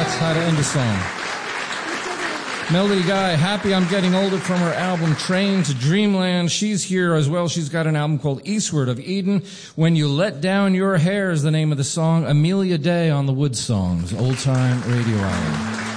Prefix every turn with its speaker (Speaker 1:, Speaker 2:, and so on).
Speaker 1: That's how to end a song. Melody Guy, Happy I'm Getting Older from her album Train to Dreamland. She's here as well. She's got an album called Eastward of Eden. When You Let Down Your Hair is the name of the song. Amelia Day on the Wood Songs, Old Time Radio Hour.